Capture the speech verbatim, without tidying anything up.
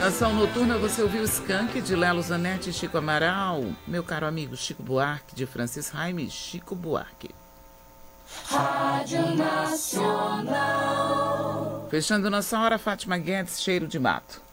Canção noturna, você ouviu Skank, de Lelo Zanetti e Chico Amaral. Meu caro amigo Chico Buarque, de Francis Raime e Chico Buarque. Rádio Nacional. Fechando nossa hora, Fátima Guedes, Cheiro de Mato.